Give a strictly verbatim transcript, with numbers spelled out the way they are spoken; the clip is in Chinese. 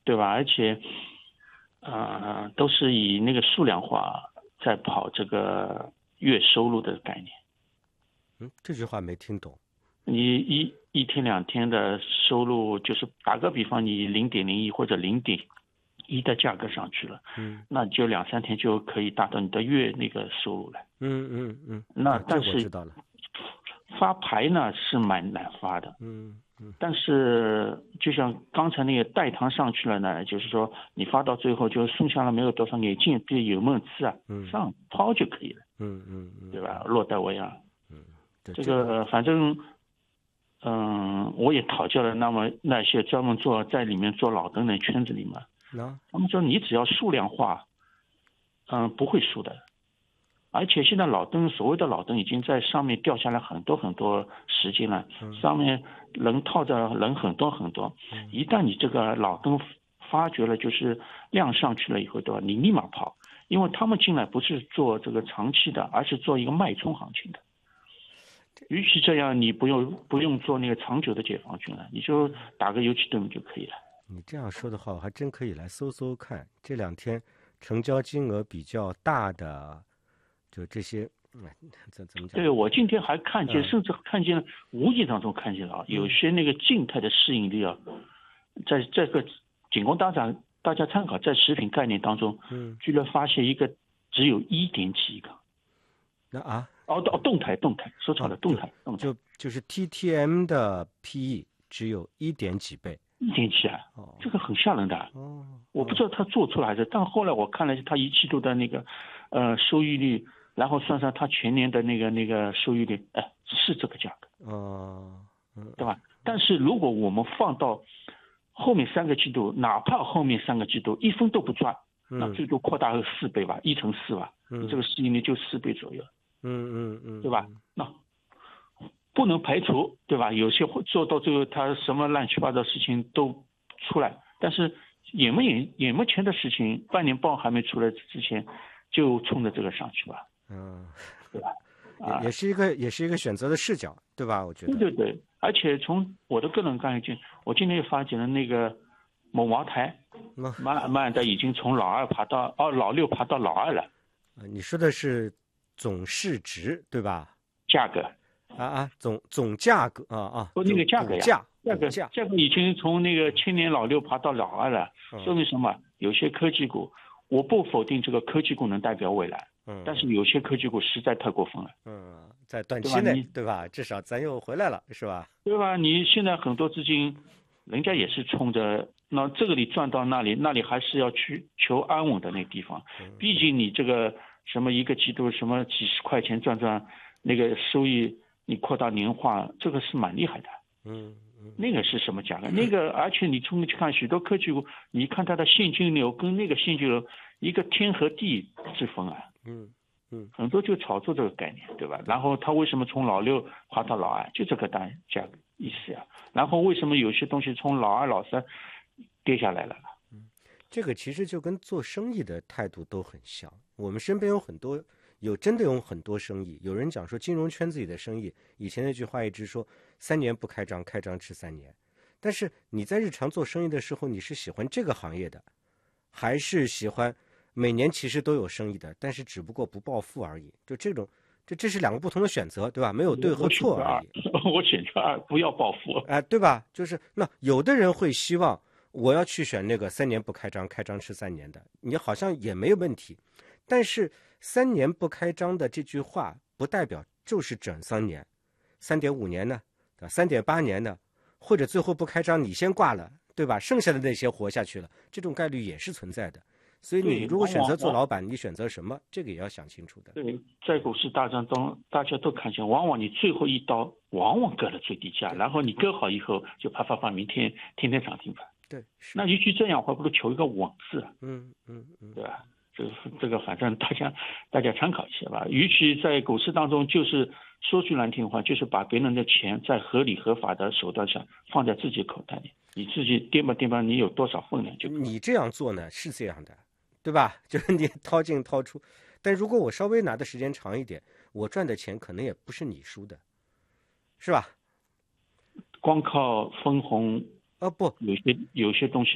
对吧？而且，呃，都是以那个数量化在跑这个月收入的概念。 嗯，这句话没听懂。 你一一天两天的收入，就是打个比方，你零点零一或者零点一的价格上去了， 嗯， 那就两三天就可以达到你的月那个收入了。 嗯嗯嗯，啊，这那但是我知道了。 发牌呢是蛮难发的。 嗯嗯但是就像刚才那个代糖上去了呢，就是说你发到最后就剩下了没有多少眼镜，别有没有吃啊， 嗯上抛就可以了， 嗯嗯嗯， 对吧？落袋为安。 嗯，对， 这这个个反正，嗯，我也讨教了那么那些专门做在里面做老登的圈子里嘛， 那他们说你只要数量化，嗯，不会输的。而且现在老登所谓的老登已经在上面掉下来很多很多时间了，上面人套着人很多很多。一旦你这个老登发觉了，就是量上去了以后，对吧？你立马跑，因为他们进来不是做这个长期的，而是做一个脉冲行情的。与其这样，你不用不用做那个长久的解放军了，你就打个游击队就可以了。 你这样说的话，我还真可以来搜搜看这两天成交金额比较大的，就这些，嗯，怎怎么讲？ 对，我今天还看见， 嗯甚至看见了，无意当中看见了啊，有些那个静态的市盈率啊，在这个仅供大家大家参考，在食品概念当中， 嗯， 居然发现一个只有一点几个。 那啊， 哦哦，动态动态，说错了， 啊动态动态， 就就是 T T M 的 P E 只有一点几倍。 一点几啊， 哦这个很吓人的。 哦， 我不知道他做出来还是，但后来我看了他一季度的那个呃收益率，然后算上他全年的那个那个收益率，哎，是这个价格。 哦，嗯， 对吧？但是如果我们放到后面三个季度，哪怕后面三个季度一分都不赚，那最多扩大个四倍吧，一乘四吧，你这个市盈率就四倍左右， 嗯嗯嗯， 对吧？那不能排除，对吧？有些会做到最后，他什么乱七八糟事情都出来，但是眼目眼眼目前的事情，半年报还没出来之前，就冲着这个上去吧， 嗯， 对吧？ 也也是一个也是一个选择的视角，对吧？我觉得。 对对对，而且从我的个人感觉，我今天也发现了那个某茅台，慢慢的已经从老二爬到哦老六爬到老二了。 你说的是总市值对吧？ 价格啊啊，总总价格啊啊， 不那个价格呀， 价价格价格已经从那个千年老六爬到老二了，说明什么？有些科技股，我不否定这个科技股能代表未来，嗯，但是有些科技股实在太过分了， 嗯，在短期内对吧？至少咱又回来了，是吧？ 对吧？你现在很多资金，人家也是冲着那这个里赚到那里，那里还是要去求安稳的那个地方，毕竟你这个什么一个季度什么几十块钱赚赚那个收益。你扩大年化，这个是蛮厉害的。 嗯嗯， 那个是什么价格？那个，而且你从去看许多科技股，你看它的现金流跟那个现金流一个天和地之分啊。 嗯嗯， 很多就炒作这个概念，对吧？然后它为什么从老六爬到老二，就这个大价格意思呀？然后为什么有些东西从老二老三跌下来了？ 嗯，这个其实就跟做生意的态度都很像。我们身边有很多。有真的有很多生意，有人讲说金融圈子里的生意，以前那句话一直说三年不开张，开张吃三年。但是你在日常做生意的时候，你是喜欢这个行业的，还是喜欢每年其实都有生意的，但是只不过不暴富而已？就这种，这这是两个不同的选择，对吧？没有对和错而已。 我选择二，不要暴富。 哎、呃，对吧？就是那有的人会希望我要去选那个三年不开张，开张吃三年的，你好像也没有问题，但是。三年不开张的这句话，不代表就是整三年，三点五年呢，三点八年呢，或者最后不开张，你先挂了，对吧？剩下的那些活下去了，这种概率也是存在的。所以你如果选择做老板，你选择什么，这个也要想清楚的。 对，在股市大战中，大家都看见，往往你最后一刀，往往割了最低价，然后你割好以后，就啪啪啪，明天天天涨停板。 对， 那与其这样，还不如求一个稳字。 嗯嗯嗯， 对吧？这个这个，反正大家大家参考一下吧。与其在股市当中，就是说句难听的话，就是把别人的钱在合理合法的手段下放在自己口袋里，你自己掂吧掂吧，你有多少分量就。 你这样做呢是这样的，对吧？就是你掏进掏出，但如果我稍微拿的时间长一点，我赚的钱可能也不是你输的，是吧？ 光靠分红啊不， 有些有些东西。